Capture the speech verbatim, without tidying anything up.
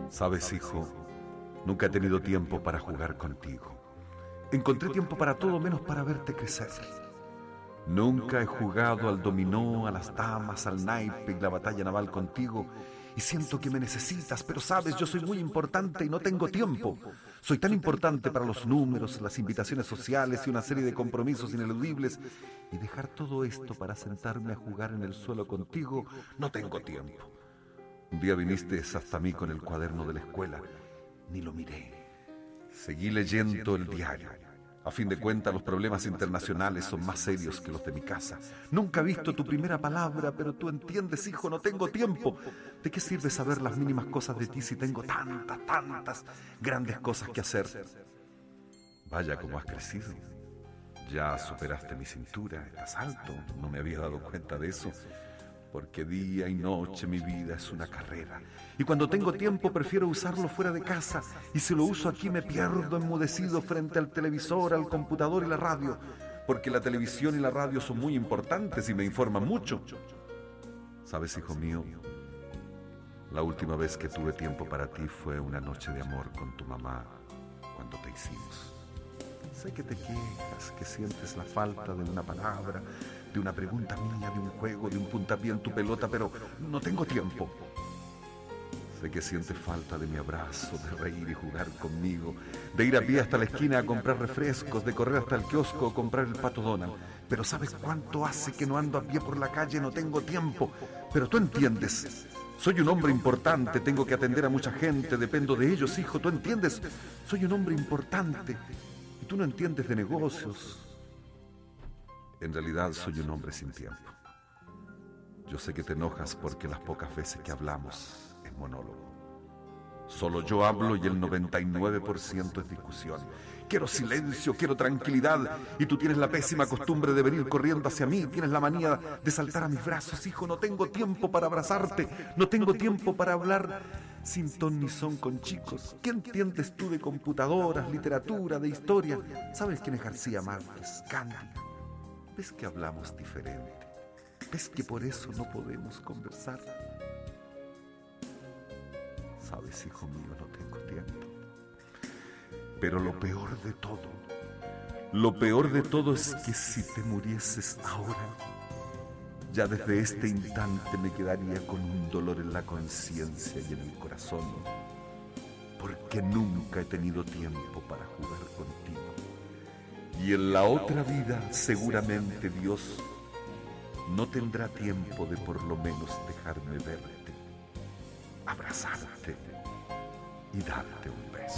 Sabes, hijo, nunca he tenido tiempo para jugar contigo. Encontré tiempo para todo menos para verte crecer. Nunca he jugado al dominó, a las damas, al naipe y la batalla naval contigo, y siento que me necesitas, pero sabes, yo soy muy importante y no tengo tiempo. Soy tan importante para los números, las invitaciones sociales y una serie de compromisos ineludibles, y dejar todo esto para sentarme a jugar en el suelo contigo, no tengo tiempo. Un día viniste hasta mí con el cuaderno de la escuela, ni lo miré. Seguí leyendo el diario. A fin de cuentas, los problemas internacionales son más serios que los de mi casa. Nunca he visto tu primera palabra, pero tú entiendes, hijo, no tengo tiempo. ¿De qué sirve saber las mínimas cosas de ti si tengo tantas, tantas grandes cosas que hacer? Vaya, cómo has crecido. Ya superaste mi cintura, estás alto. No me había dado cuenta de eso. Porque día y noche mi vida es una carrera. Y cuando tengo tiempo prefiero usarlo fuera de casa. Y si lo uso aquí me pierdo enmudecido frente al televisor, al computador y la radio. Porque la televisión y la radio son muy importantes y me informan mucho. ¿Sabes, hijo mío? La última vez que tuve tiempo para ti fue una noche de amor con tu mamá cuando te hicimos. Sé que te quejas, que sientes la falta de una palabra, de una pregunta mía, de un juego, de un puntapié en tu pelota, pero no tengo tiempo. Sé que sientes falta de mi abrazo, de reír y jugar conmigo, de ir a pie hasta la esquina a comprar refrescos, de correr hasta el kiosco a comprar el Pato Donald. Pero ¿sabes cuánto hace que no ando a pie por la calle? No tengo tiempo. Pero tú entiendes. Soy un hombre importante, tengo que atender a mucha gente, dependo de ellos, hijo, ¿tú entiendes? Soy un hombre importante. Tú no entiendes de negocios. En realidad soy un hombre sin tiempo. Yo sé que te enojas porque las pocas veces que hablamos es monólogo. Solo yo hablo y el noventa y nueve por ciento es discusión. Quiero silencio, quiero tranquilidad, y tú tienes la pésima costumbre de venir corriendo hacia mí. Tienes la manía de saltar a mis brazos. Hijo, no tengo tiempo para abrazarte. No tengo tiempo para hablar sin ton ni son con chicos. ¿Qué entiendes tú de computadoras, literatura, de historia? ¿Sabes quién es García Márquez? Gandhi. ¿Ves que hablamos diferente? ¿Ves que por eso no podemos conversar? Sabes, hijo mío, no tengo tiempo. Pero lo peor de todo, lo peor de todo es que si te murieses ahora, ya desde este instante me quedaría con un dolor en la conciencia y en el corazón, porque nunca he tenido tiempo para jugar contigo. Y en la otra vida, seguramente Dios no tendrá tiempo de por lo menos dejarme verte, abrazarte y darte un beso.